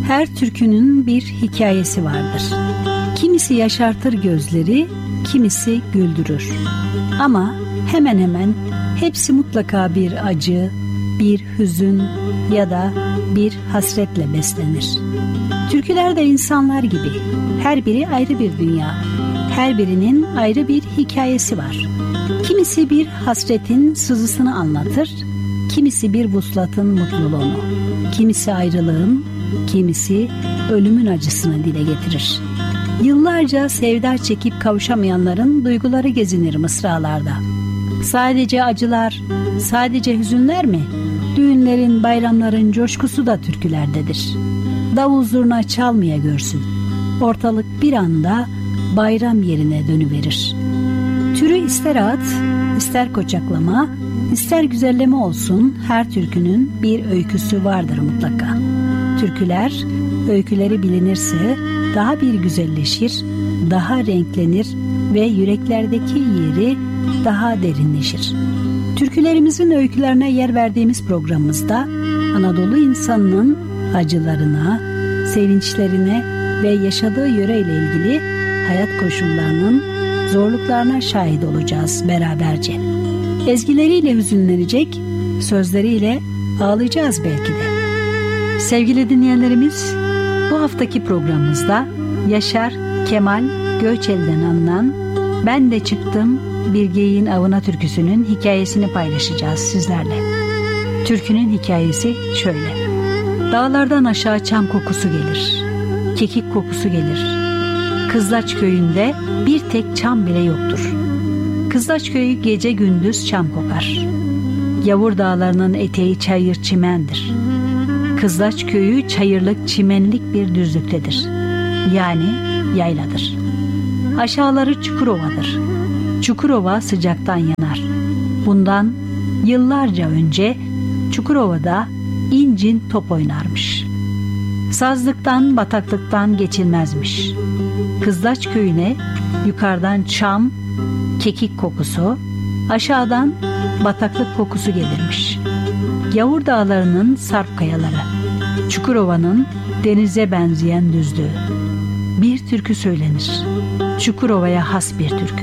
Her türkünün bir hikayesi vardır. Kimisi yaşartır gözleri, kimisi güldürür. Ama hemen hemen hepsi mutlaka bir acı, bir hüzün ya da bir hasretle beslenir. Türküler de insanlar gibi. Her biri ayrı bir dünya. Her birinin ayrı bir hikayesi var. Kimisi bir hasretin sızısını anlatır, kimisi bir vuslatın mutluluğunu, kimisi ayrılığın, kimisi ölümün acısını dile getirir. Yıllarca sevda çekip kavuşamayanların duyguları gezinir mısralarda. Sadece acılar, sadece hüzünler mi? Düğünlerin, bayramların coşkusu da türkülerdedir. Davul zurna çalmaya görsün. Ortalık bir anda bayram yerine dönüverir. Türü ister at, ister koçaklama, ister güzelleme olsun, her türkünün bir öyküsü vardır mutlaka. Türküler, öyküleri bilinirse daha bir güzelleşir, daha renklenir ve yüreklerdeki yeri daha derinleşir. Türkülerimizin öykülerine yer verdiğimiz programımızda Anadolu insanının acılarına, sevinçlerine ve yaşadığı yöreyle ilgili hayat koşullarının zorluklarına şahit olacağız beraberce. Ezgileriyle hüzünlenecek, sözleriyle ağlayacağız belki de. Sevgili dinleyenlerimiz, bu haftaki programımızda Yaşar Kemal Göçel'den alınan "Ben de çıktım bir geyiğin avına" türküsünün hikayesini paylaşacağız sizlerle. Türkünün hikayesi şöyle: Dağlardan aşağı çam kokusu gelir, kekik kokusu gelir. Kızlaç köyünde bir tek çam bile yoktur. Kızlaç köyü gece gündüz çam kokar. Yavur dağlarının eteği çayır çimendir. Kızlaç köyü çayırlık çimenlik bir düzlüktedir. Yani yayladır. Aşağıları Çukurova'dır. Çukurova sıcaktan yanar. Bundan yıllarca önce Çukurova'da incin top oynarmış. Sazlıktan, bataklıktan geçilmezmiş. Kızlaç köyüne yukarıdan çam, kekik kokusu, aşağıdan bataklık kokusu gelirmiş. Yavur dağlarının sarp kayaları, Çukurova'nın denize benzeyen düzlüğü. Bir türkü söylenir. Çukurova'ya has bir türkü.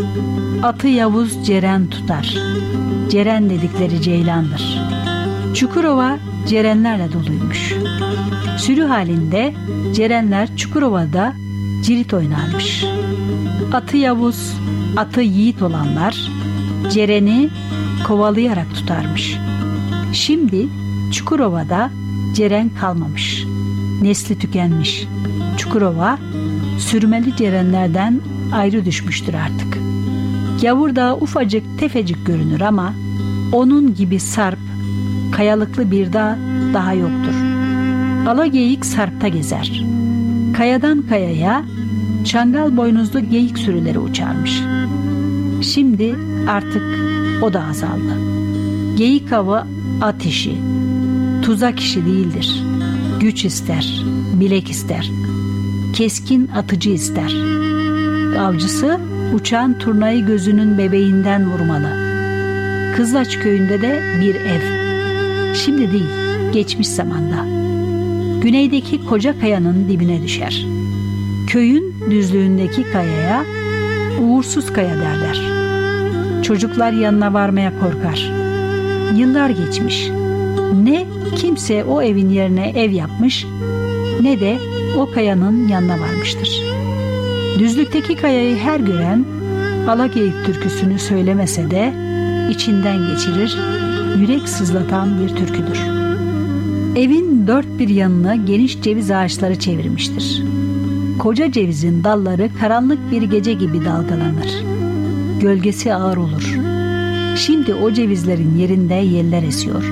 Atı Yavuz Ceren tutar. Ceren dedikleri ceylandır. Çukurova cerenlerle doluymuş. Sürü halinde cerenler Çukurova'da cirit oynarmış. Atı Yavuz, atı yiğit olanlar cereni kovalayarak tutarmış. Şimdi Çukurova'da ceren kalmamış. Nesli tükenmiş. Çukurova sürmeli cerenlerden ayrı düşmüştür artık. Yavur Dağı ufacık tefecik görünür ama onun gibi sarp, kayalıklı bir dağ daha yoktur. Alageyik sarpta gezer. Kayadan kayaya çangal boynuzlu geyik sürüleri uçarmış. Şimdi artık o da azaldı. Geyik avı at işi, tuzak işi değildir. Güç ister, bilek ister. Keskin atıcı ister. Avcısı uçan turnayı gözünün bebeğinden vurmalı. Kızlaç köyünde de bir ev. Şimdi değil, geçmiş zamanda. Güneydeki koca kayanın dibine düşer. Köyün düzlüğündeki kayaya uğursuz kaya derler. Çocuklar yanına varmaya korkar. Yıllar geçmiş. Ne kimse o evin yerine ev yapmış, ne de o kayanın yanına varmıştır. Düzlükteki kayayı her gören Alageyik türküsünü söylemese de içinden geçirir, yürek sızlatan bir türküdür. Evin dört bir yanına geniş ceviz ağaçları çevirmiştir. Koca cevizin dalları karanlık bir gece gibi dalgalanır. Gölgesi ağır olur. Şimdi o cevizlerin yerinde yeller esiyor.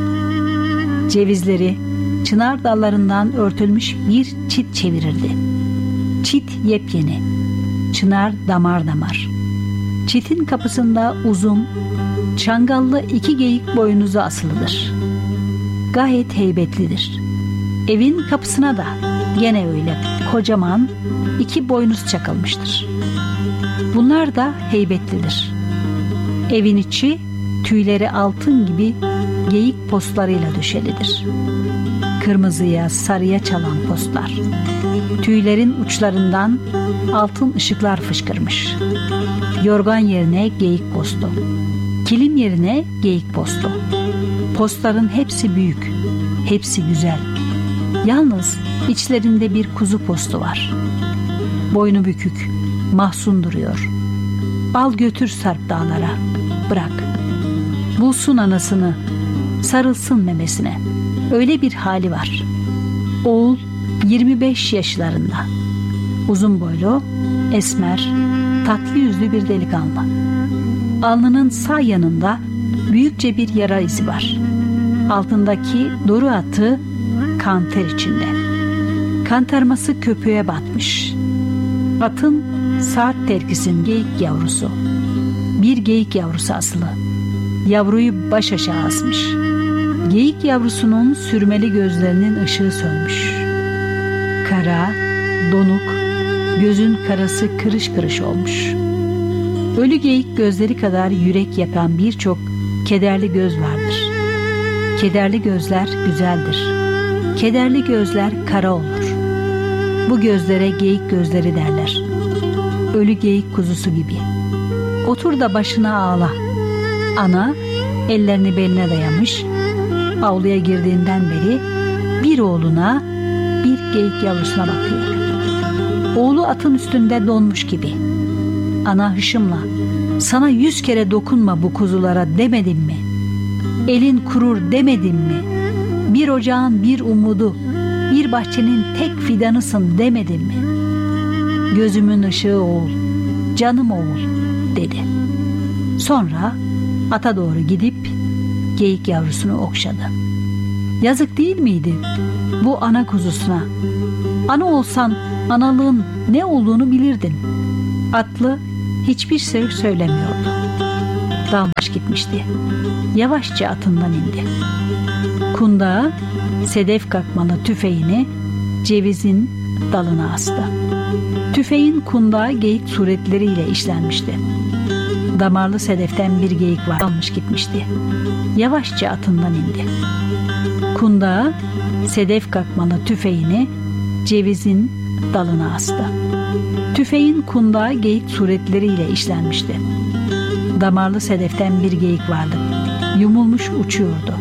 Cevizleri çınar dallarından örtülmüş bir çit çevirirdi. Çit yepyeni, çınar damar damar. Çitin kapısında uzun, çangallı iki geyik boynuzu asılıdır. Gayet heybetlidir. Evin kapısına da gene öyle kocaman iki boynuz çakılmıştır. Bunlar da heybetlidir. Evin içi tüyleri altın gibi geyik postlarıyla döşelidir. Kırmızıya, sarıya çalan postlar. Tüylerin uçlarından altın ışıklar fışkırmış. Yorgan yerine geyik postu. Kilim yerine geyik postu. Postların hepsi büyük, hepsi güzel. Yalnız içlerinde bir kuzu postu var. Boynu bükük, mahzun duruyor. Al götür Sarp dağlara, bırak. Bulsun anasını, sarılsın memesine. Öyle bir hali var. Oğul 25 yaşlarında. Uzun boylu, esmer, tatlı yüzlü bir delikanlı. Alnının sağ yanında büyükçe bir yara izi var. Altındaki doru atı kan ter içinde. Kantarması köpüğe batmış. Atın saat terkisin geyik yavrusu. Bir geyik yavrusu asılı. Yavruyu baş aşağı asmış. Geyik yavrusunun sürmeli gözlerinin ışığı sönmüş. Kara, donuk, gözün karası kırış kırış olmuş. Ölü geyik gözleri kadar yürek yakan birçok kederli göz vardır. Kederli gözler güzeldir. Kederli gözler kara olur. Bu gözlere geyik gözleri derler. Ölü geyik kuzusu gibi. Otur da başına ağla. Ana ellerini beline dayamış, avluya girdiğinden beri bir oğluna bir geyik yavrusuna bakıyor. Oğlu atın üstünde donmuş gibi. Ana hışımla, sana 100 kere dokunma bu kuzulara demedim mi? Elin kurur demedim mi? Bir ocağın bir umudu, bir bahçenin tek fidanısın demedim mi? Gözümün ışığı oğul, canım oğul dedi. Sonra ata doğru gidip geyik yavrusunu okşadı. Yazık değil miydi bu ana kuzusuna? Ana olsan analığın ne olduğunu bilirdin. Atlı hiçbir şey söylemiyordu. Dalmış gitmişti. Yavaşça atından indi. Kundağa sedef kakmalı tüfeğini cevizin dalına astı. Tüfeğin kundağa geyik suretleriyle işlenmişti. Damarlı sedeften bir geyik var. Dalmış gitmişti. Yavaşça atından indi. Kundağa sedef kakmalı tüfeğini cevizin dalına astı. Tüfeğin kundağa geyik suretleriyle işlenmişti. Damarlı sedeften bir geyik vardı. Yumulmuş uçuyordu.